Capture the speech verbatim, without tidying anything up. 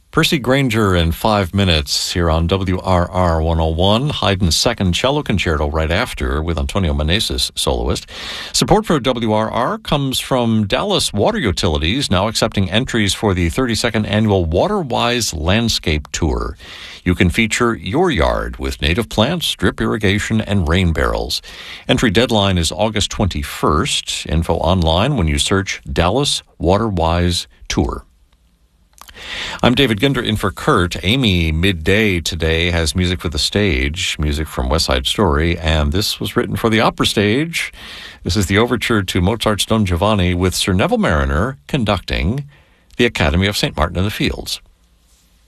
Percy Granger in five minutes here on W R R one oh one. Haydn's second cello concerto right after with Antonio Meneses, soloist. Support for W R R comes from Dallas Water Utilities, now accepting entries for the thirty-second annual WaterWise Landscape Tour. You can feature your yard with native plants, drip irrigation, and rain barrels. Entry deadline is August twenty-first. Info online when you search Dallas WaterWise Tour. I'm David Ginder in for Kurt. Amy, midday today, has music for the stage, music from West Side Story, and this was written for the opera stage. This is the overture to Mozart's Don Giovanni with Sir Neville Marriner conducting the Academy of Saint Martin in the Fields.